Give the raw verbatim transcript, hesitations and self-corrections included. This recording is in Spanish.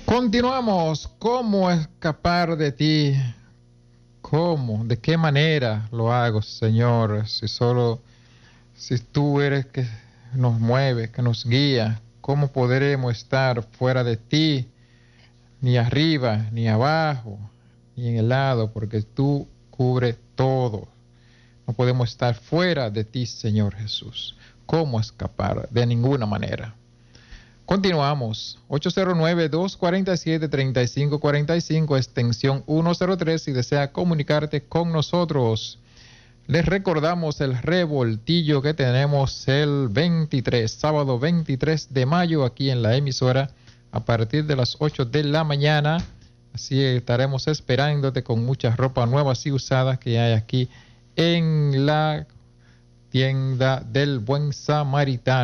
Continuamos. ¿Cómo escapar de ti? ¿Cómo? ¿De qué manera lo hago, Señor? Si solo, si tú eres que nos mueve, que nos guía, ¿cómo podremos estar fuera de ti? Ni arriba, ni abajo, ni en el lado, porque tú cubres todo. No podemos estar fuera de ti, Señor Jesús. ¿Cómo escapar? De ninguna manera. Continuamos. ocho cero nueve, dos cuatro siete, tres cinco cuatro cinco, extensión ciento tres, si desea comunicarte con nosotros. Les recordamos el revoltillo que tenemos el veintitrés, sábado veintitrés de mayo, aquí en la emisora, a partir de las ocho de la mañana. Así estaremos esperándote con muchas ropas nuevas y usadas que hay aquí en la tienda del Buen Samaritano.